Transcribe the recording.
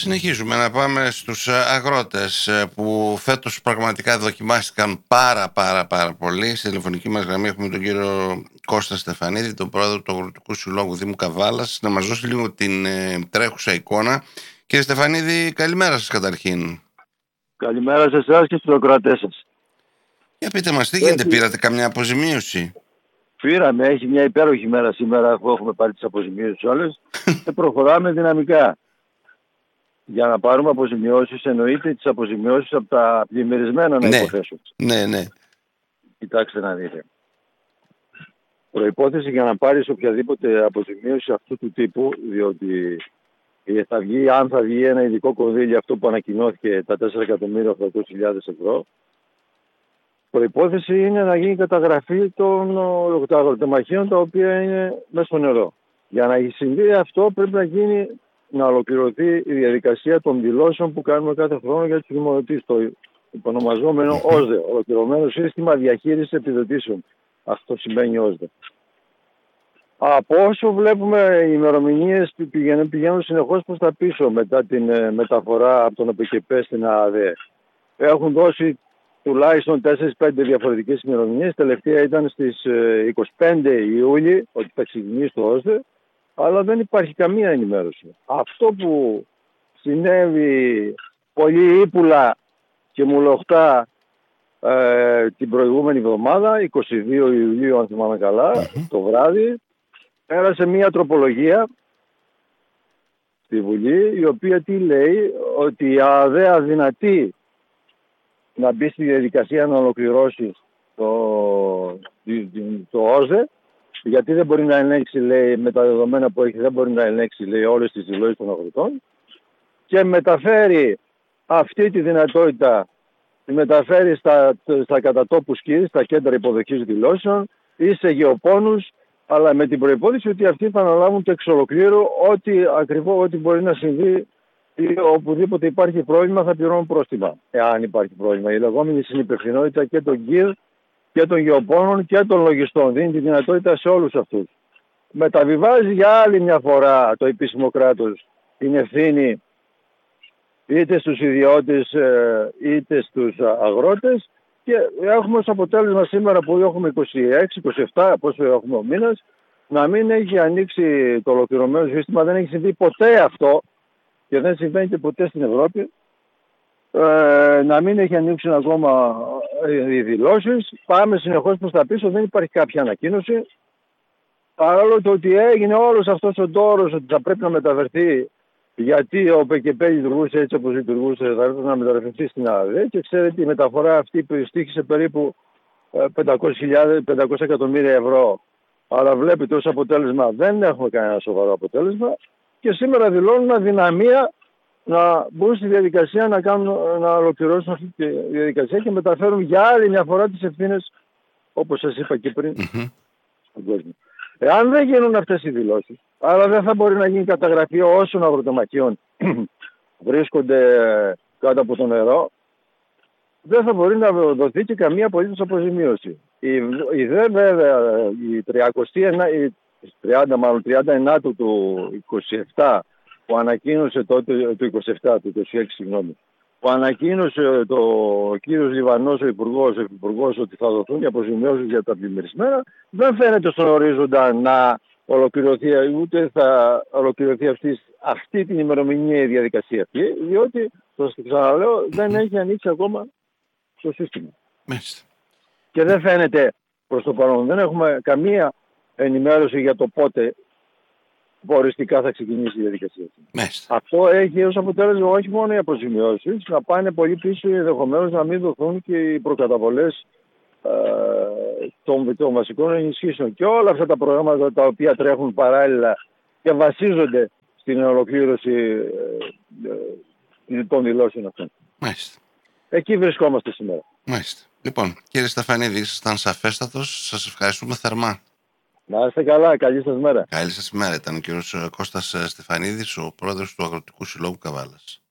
συνεχίζουμε να πάμε στους αγρότες που φέτος πραγματικά δοκιμάστηκαν πάρα πολύ. Στη τηλεφωνική μας γραμμή έχουμε τον κύριο Κώστα Στεφανίδη, τον πρόεδρο του Αγροτικού Συλλόγου Δήμου Καβάλας, να μας δώσει λίγο την τρέχουσα εικόνα. Κύριε Στεφανίδη, καλημέρα σας καταρχήν. Καλημέρα σε εσάς και στους ακροατές σας. Για πείτε μας, τι γίνεται, πήρατε καμιά αποζημίωση? Πήραμε, έχει μια υπέροχη μέρα σήμερα που έχουμε πάρει τις αποζημίωσεις όλες και προχωράμε δυναμικά. Για να πάρουμε αποζημιώσεις, εννοείται τις αποζημιώσεις από τα πλημμυρισμένα να υποθέσω. Ναι. Κοιτάξτε να δείτε. Προϋπόθεση για να πάρεις οποιαδήποτε αποζημίωση αυτού του τύπου, διότι αν θα βγει ένα ειδικό κονδύλι, αυτό που ανακοινώθηκε, τα 4.800.000 ευρώ, προϋπόθεση είναι να γίνει καταγραφή των αγροτεμαχίων τα οποία είναι μέσα στο νερό. Για να συμβεί αυτό πρέπει να ολοκληρωθεί η διαδικασία των δηλώσεων που κάνουμε κάθε χρόνο για τους δημοτήσεις, το υπονομαζόμενο ΩΣΔΕ, Ολοκληρωμένο Σύστημα Διαχείρισης Επιδοτήσεων. Αυτό σημαίνει ΩΣΔΕ. Από όσο βλέπουμε, οι ημερομηνίες πηγαίνουν συνεχώς προς τα πίσω μετά την μεταφορά από τον ΟΠΚΠ στην ΑΑΔΕ. Έχουν δώσει τουλάχιστον 4-5 διαφορετικές ημερομηνίες. Τελευταία ήταν στις 25 Ιούλη ότι θα ξεκινήσει το ΩΣΔΕ, αλλά δεν υπάρχει καμία ενημέρωση. Αυτό που συνέβη πολύ ύπουλα και μουλοχτά την προηγούμενη εβδομάδα, 22 Ιουλίου αν θυμάμαι καλά, το βράδυ, πέρασε μια τροπολογία στη Βουλή, η οποία τι λέει, ότι η ΑΑΔΕ αδυνατεί να μπει στη διαδικασία να ολοκληρώσει το ΩΣΔΕ, γιατί δεν μπορεί να ελέγξει, λέει, με τα δεδομένα που έχει, δεν μπορεί να ελέγξει, λέει, όλες τις δηλώσεις των αγροτών, και μεταφέρει αυτή τη δυνατότητα, τη μεταφέρει στα κατατόπου σκήρης, στα κέντρα υποδοχής δηλώσεων ή σε γεωπόνους, αλλά με την προϋπόθεση ότι αυτοί θα αναλάβουν το εξ ολοκλήρου ό,τι μπορεί να συμβεί, ή οπουδήποτε υπάρχει πρόβλημα θα πληρώνουν πρόστιμα. Εάν υπάρχει πρόβλημα. Η λεγόμενη συνυπευθυνότητα και των ΚΙΡ και των γεωπόνων και των λογιστών δίνει τη δυνατότητα σε όλους αυτούς. Μεταβιβάζει για άλλη μια φορά το επίσημο κράτος την ευθύνη είτε στους ιδιώτες είτε στους αγρότες, και έχουμε ως αποτέλεσμα σήμερα που έχουμε 26-27, πόσο έχουμε ο μήνας, να μην έχει ανοίξει το ολοκληρωμένο σύστημα. Δεν έχει συμβεί ποτέ αυτό και δεν συμβαίνει και ποτέ στην Ευρώπη, να μην έχει ανοίξει ακόμα οι δηλώσεις. Πάμε συνεχώς προς τα πίσω, δεν υπάρχει κάποια ανακοίνωση, παρόλο το ότι έγινε όλος αυτός ο τόρος ότι θα πρέπει να μεταφερθεί, γιατί ο ΟΠΚΠ λειτουργούσε έτσι όπως λειτουργούσε, θα έπρεπε να μεταφερθεί στην ΑΔΕ, και ξέρετε η μεταφορά αυτή που στήχησε περίπου 500 εκατομμύρια ευρώ, αλλά βλέπετε ως αποτέλεσμα δεν έχουμε κανένα σοβαρό αποτέλεσμα, και σήμερα δηλώνουν αδυναμία να μπουν στη διαδικασία να ολοκληρώσουν αυτή τη διαδικασία και μεταφέρουν για άλλη μια φορά τις ευθύνες, όπως σας είπα και πριν, στον κόσμο. Εάν δεν γίνουν αυτές οι δηλώσεις, άρα δεν θα μπορεί να γίνει καταγραφή όσων αγροτεμαχίων βρίσκονται κάτω από το νερό, δεν θα μπορεί να δοθεί και καμία απολύτως αποζημίωση. Η ΔΕ βέβαια, η 39 του 27 που ανακοίνωσε τότε, του 27, του 26 συγγνώμη, που ανακοίνωσε το κύριος Λιβανός, ο Υπουργός, ότι θα δοθούν οι αποζημιώσεις για τα πλημμυρισμένα, δεν φαίνεται στον ορίζοντα να ολοκληρωθεί, ούτε θα ολοκληρωθεί αυτή την ημερομηνία η διαδικασία αυτή, διότι, σας ξαναλέω, δεν έχει ανοίξει ακόμα το σύστημα. Και δεν φαίνεται προς το παρόν, δεν έχουμε καμία ενημέρωση για το πότε οριστικά θα ξεκινήσει η διαδικασία. Αυτό έχει ως αποτέλεσμα όχι μόνο οι αποζημιώσεις, να πάνε πολύ πίσω, ενδεχομένως να μην δοθούν και οι προκαταβολές των βασικών ενισχύσεων και όλα αυτά τα προγράμματα τα οποία τρέχουν παράλληλα και βασίζονται στην ολοκλήρωση των δηλώσεων αυτών. Εκεί βρισκόμαστε σήμερα. Λοιπόν, κύριε Στεφανίδη, ήσασταν σαφέστατος. Σας ευχαριστούμε θερμά. Να είστε καλά, καλή σας μέρα. Καλή σας μέρα. Ήταν ο κύριος Κώστας Στεφανίδης, ο πρόεδρος του Αγροτικού Συλλόγου Καβάλας.